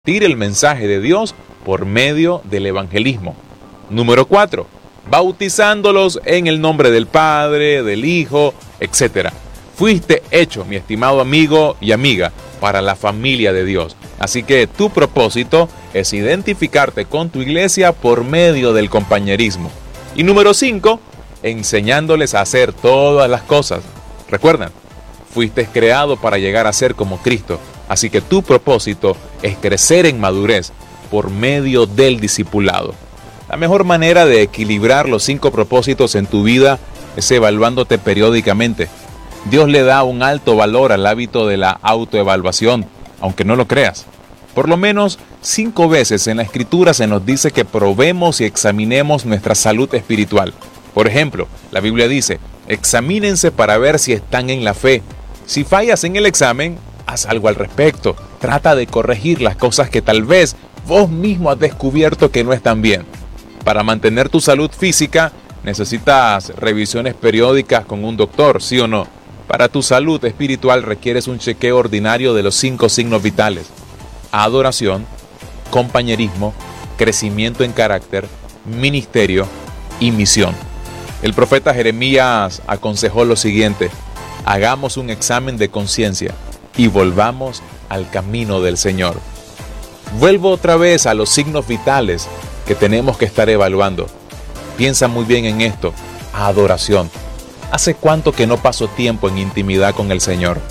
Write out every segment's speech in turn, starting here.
compartir el mensaje de Dios por medio del evangelismo. Número 4. Bautizándolos en el nombre del Padre, del Hijo, etc. Fuiste hecho, mi estimado amigo y amiga, para la familia de Dios. Así que tu propósito es identificarte con tu iglesia por medio del compañerismo. Y número 5, enseñándoles a hacer todas las cosas. Recuerdan, fuiste creado para llegar a ser como Cristo. Así que tu propósito es crecer en madurez por medio del discipulado. La mejor manera de equilibrar los 5 propósitos en tu vida es evaluándote periódicamente. Dios le da un alto valor al hábito de la autoevaluación, aunque no lo creas. Por lo menos 5 veces en la Escritura se nos dice que probemos y examinemos nuestra salud espiritual. Por ejemplo, la Biblia dice, examínense para ver si están en la fe. Si fallas en el examen, haz algo al respecto. Trata de corregir las cosas que tal vez vos mismo has descubierto que no están bien. Para mantener tu salud física, necesitas revisiones periódicas con un doctor, ¿sí o no? Para tu salud espiritual requieres un chequeo ordinario de los 5 signos vitales: adoración, compañerismo, crecimiento en carácter, ministerio y misión. El profeta Jeremías aconsejó lo siguiente: hagamos un examen de conciencia y volvamos al camino del Señor. Vuelvo otra vez a los signos vitales que tenemos que estar evaluando. Piensa muy bien en esto. Adoración. ¿Hace cuánto que no paso tiempo en intimidad con el Señor?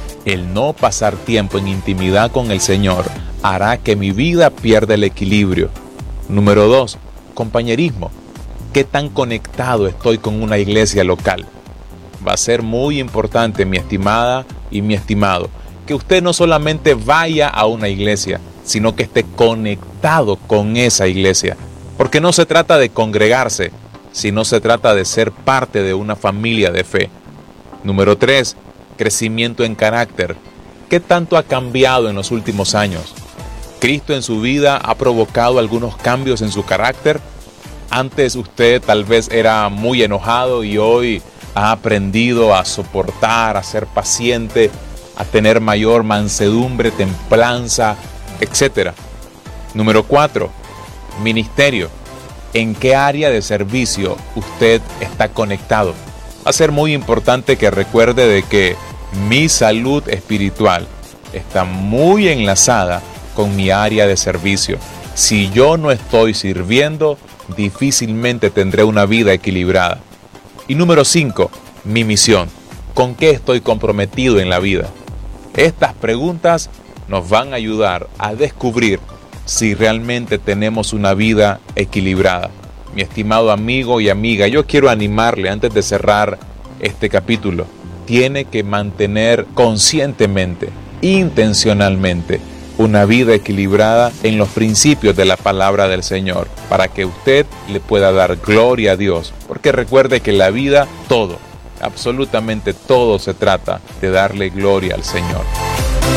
El no pasar tiempo en intimidad con el Señor hará que mi vida pierda el equilibrio. Número 2, compañerismo. ¿Qué tan conectado estoy con una iglesia local? Va a ser muy importante, mi estimada y mi estimado, que usted no solamente vaya a una iglesia, sino que esté conectado con esa iglesia. Porque no se trata de congregarse, sino se trata de ser parte de una familia de fe. Número 3, crecimiento en carácter. ¿Qué tanto ha cambiado en los últimos años? ¿Cristo en su vida ha provocado algunos cambios en su carácter? Antes usted tal vez era muy enojado y hoy ha aprendido a soportar, a ser paciente, a tener mayor mansedumbre, templanza, etc. Número 4, ministerio. ¿En qué área de servicio usted está conectado? Va a ser muy importante que recuerde de que mi salud espiritual está muy enlazada con mi área de servicio. Si yo no estoy sirviendo, difícilmente tendré una vida equilibrada. Y número 5, mi misión. ¿Con qué estoy comprometido en la vida? Estas preguntas nos van a ayudar a descubrir si realmente tenemos una vida equilibrada. Mi estimado amigo y amiga, yo quiero animarle antes de cerrar este capítulo. Tiene que mantener conscientemente, intencionalmente, una vida equilibrada en los principios de la palabra del Señor, para que usted le pueda dar gloria a Dios. Porque recuerde que la vida, todo, absolutamente todo se trata de darle gloria al Señor.